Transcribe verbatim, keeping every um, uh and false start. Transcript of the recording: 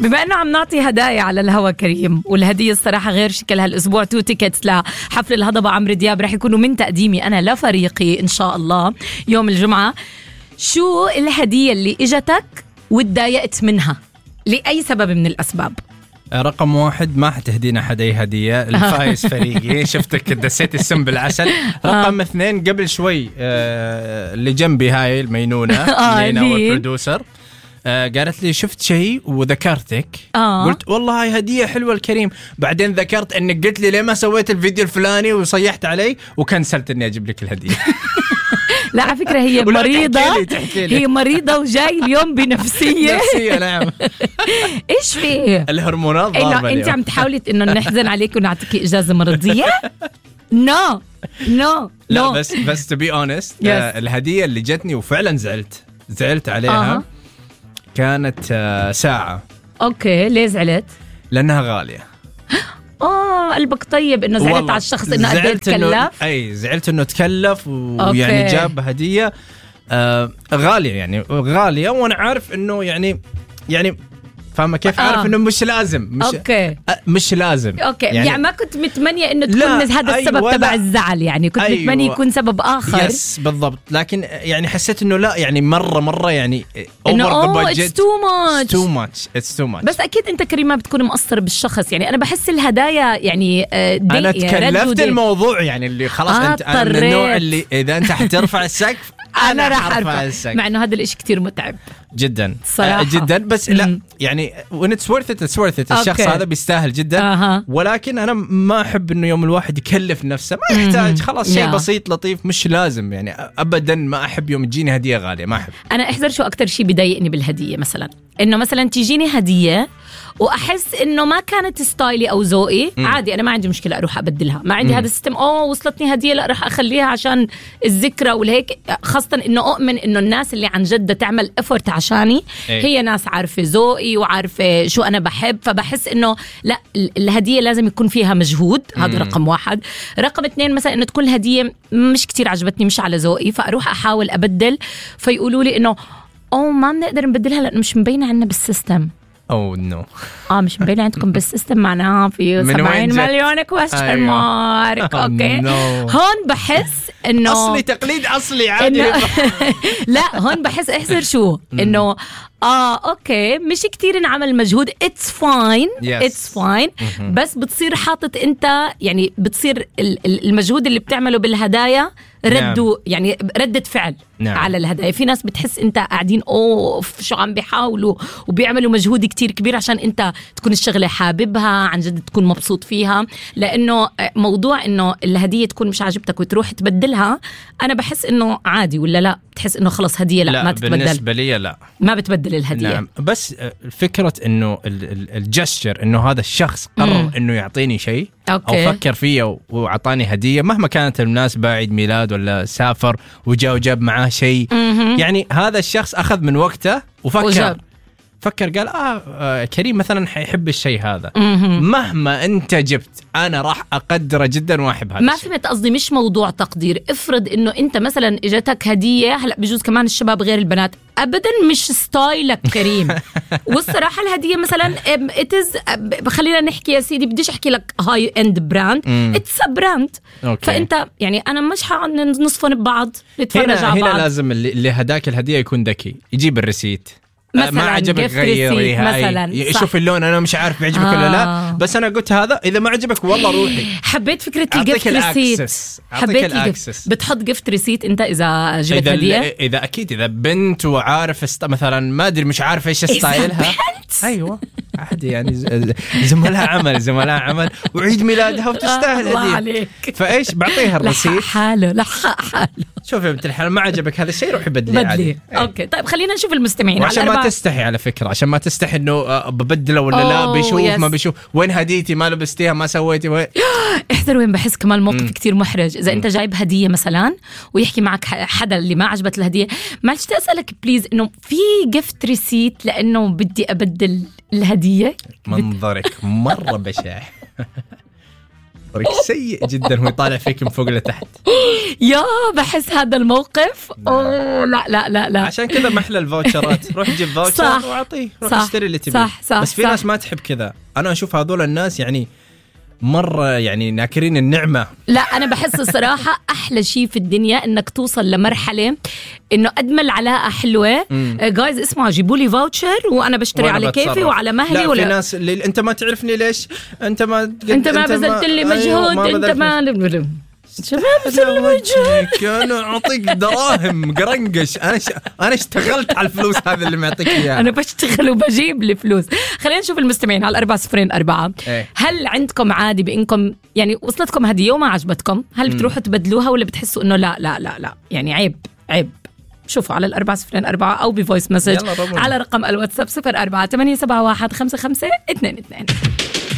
بما انه عم نعطي هدايا على الهوا كريم، والهديه الصراحه غير شكل هالاسبوع، تو تيكتس لحفل الهضبه عمرو دياب رح يكونوا من تقديمي انا لفريقي ان شاء الله يوم الجمعه. شو الهديه اللي اجتك وتضايقت منها لاي سبب من الاسباب؟ رقم واحد، ما حتهدينا حد أي هدية، الفايز فريقي. شفتك دسيت السم بالعسل. رقم اثنين، قبل شوي آه اللي جنبي هاي المينونة لينا والبرودوسر آه قالت لي شفت شيء وذكرتك. آه. قلت والله هاي هدية حلوة الكريم، بعدين ذكرت انك قلت لي ليه ما سويت الفيديو الفلاني وصيحت علي وكنسلت اني اجيب لك الهدية. لا على فكرة هي مريضة، تحكي لي تحكي لي. هي مريضة وجاي اليوم بنفسية. نفسية نعم. ايش فيه؟ الهرمونات ضاربة. انت عم تحاولي انه نحزن عليك ونعطيك اجازة مرضية؟ نو نو لا بس بس to be honest yes. آه الهدية اللي جتني وفعلا زعلت زعلت عليها آه. كانت آه ساعة. اوكي ليه زعلت؟ لأنها غالية. اه قلبك طيب انه زعلت على الشخص انه قد ايه تكلف. اي زعلت انه تكلف ويعني جاب هديه آه غاليه، يعني غاليه، وانا عارف انه يعني يعني فاهمة كيف؟ عارف آه. انه مش لازم مش اوكي آه مش لازم اوكي يعني, يعني ما كنت متمنيه انه تكون هذا السبب أيوة تبع الزعل، يعني كنت أيوة متمنيه يكون سبب اخر. يس بالضبط، لكن يعني حسيت انه لا، يعني مره مره يعني انه اوه اتس تو ماتش تو ماتش اتس تو ماتش. بس اكيد انت كريم ما بتكون مقصر بالشخص، يعني انا بحس الهدايا يعني انا تكلفت الموضوع، يعني اللي خلاص آه انت انا من النوع اللي اذا انت حترفع السقف انا راح ارفع السقف، مع انه هذا الاشي كتير متعب جدا صراحة. جدا بس م- لا يعني when it's worth it it's worth it. الشخص هذا بيستاهل جدا آه. ولكن أنا ما أحب إنه يوم الواحد يكلف نفسه، ما يحتاج، خلاص شيء بسيط لطيف مش لازم، يعني أبدا ما أحب يوم تجيني هدية غالية، ما أحب. أنا أحذر شو أكتر شيء بيضايقني بالهدية، مثلا إنه مثلا تيجيني هدية وأحس إنه ما كانت ستايلي أو ذوقي، عادي أنا ما عندي مشكلة أروح أبدلها، ما عندي هذا السيستم أوه وصلتني هدية لا راح أخليها عشان الذكرى والهيك، خاصة إنه أؤمن إنه الناس اللي عن جد تعمل إفورت عشاني إيه؟ هي ناس عارفة ذوقي وعارفة شو أنا بحب، فبحس إنه لا الهدية لازم يكون فيها مجهود. هذا رقم واحد. رقم اثنين مثلا إنه تكون الهدية مش كتير عجبتني، مش على ذوقي، فأروح أحاول أبدل، فيقولوا لي إنه أوه ما بنقدر نبدلها لأنه مش مبينة عنا بالسيستم. أوه نو اه مش مبين عندكم بالسيستم، معناها في سبعين مليون كويستشن مارك. اوكي no. هون بحس انه اصلي تقليد اصلي عادي. لا هون بحس احذر شو انه اه اوكي مش كتير نعمل مجهود، اتس فاين اتس فاين، بس بتصير حاطط انت يعني بتصير المجهود اللي بتعمله بالهدايا ردوا نعم. يعني ردة فعل نعم. على الهدايا. في ناس بتحس انت قاعدين اوف شو عم بيحاولوا وبيعملوا مجهود كتير كبير عشان انت تكون الشغلة حاببها عن جد تكون مبسوط فيها، لانه موضوع انه الهدية تكون مش عاجبتك وتروح تبدلها، انا بحس انه عادي ولا لا بتحس انه خلص هدية لا, لا ما تتبدل. بالنسبة لي لا ما بتبدل الهدية نعم. بس فكرة انه الجستر انه هذا الشخص قرر انه يعطيني شيء أوكي. او فكر فيه وعطاني هدية مهما كانت المناسبة، عيد ميلاد ولا سافر وجاء وجاب معاه شيء، يعني هذا الشخص اخذ من وقته وفكر وجاب. فكر قال آه, آه كريم مثلا حيحب الشيء هذا، مهما انت جبت انا راح اقدره جدا واحب هذا. ما فهمت قصدي، مش موضوع تقدير. افرض انه انت مثلا اجتك هديه، هلا بجوز كمان الشباب غير البنات ابدا مش ستايلك كريم والصراحه الهديه مثلا اتز خلينا نحكي يا سيدي، بديش احكي لك هاي اند براند، اتس ا براند، فانت يعني انا مش حقعد نصفن ببعض نتفرج على بعض. هنا لازم اللي هداك الهديه يكون ذكي، يجيب الريسيت ما عجبك غيري مثلا، شوف اللون انا مش عارف بيعجبك آه. ولا لا، بس انا قلت هذا اذا ما عجبك والله روحي. حبيت فكره الجفت ريسيت، حبيت الجفت. بتحط جفت ريسيت انت اذا جبت هديه، اذا اكيد اذا بنت وعارف است... مثلا ما ادري مش عارف ايش ستايلها، ايوه عادي يعني زملاء عمل زملاء عمل وعيد ميلادها وتستاهل هديه. الله عليك. فايش بعطيها الريسيت لحق حاله لحق حاله. شوفي بنت الحلال ما عجبك هذا الشيء روحي بدلي عادي. اوكي طيب خلينا نشوف المستمعين عشان ما تستحي، على فكرة عشان ما تستحي انه ببدله ولا لا، بيشوف يس. ما بيشوف وين هديتي ما لبستيها ما سويتي وين. احذر وين بحس كمان موقف كتير محرج، اذا م. انت جايب هديه مثلا ويحكي معك حدا اللي ما عجبت الهديه، معلش اسالك بليز انه في جفت ريسيت لانه بدي ابدل الهديه. منظرك مره بشع. نظرك سيء جدا هو يطالع فيك من فوق لتحت. يا بحس هذا الموقف أوه لا لا لا لا. عشان كذا محلى الفاوتشرات، روح جيب فاوتشر واعطيه، روح اشتري اللي تبيه. صح صح بس في صح. ناس ما تحب كذا. انا اشوف هذول الناس يعني مرة يعني ناكرين النعمة. لا أنا بحس الصراحة أحلى شيء في الدنيا إنك توصل لمرحلة إنه أجمل علاقة حلوة. جايز اسمعوا جيبوا لي فاوتشر وأنا بشتري على كيفي وعلى مهلي. لا ولا في ناس اللي أنت ما تعرفني ليش أنت ما أنت ما بذلت لي مجهود. أيوة أنت ما شباب وجهك أنا أعطيك دراهم قرنقش. أنا ش... أنا اشتغلت على الفلوس هذا اللي معطيك إياه. أنا بشتغل وبجيب لي فلوس. خلينا نشوف المستمعين على أربعة صفرين أربعة. إيه؟ هل عندكم عادي بإنكم يعني وصلتكم هدية وما عجبتكم هل بتروحوا تبدلوها ولا بتحسوا إنه لا لا لا لا يعني عيب عيب؟ شوفوا على الأربعة صفرين أربعة أو بفويس مسج على رقم الواتساب صفر أربعة ثمانية سبعة واحد خمسة خمسة اثنين اثنين.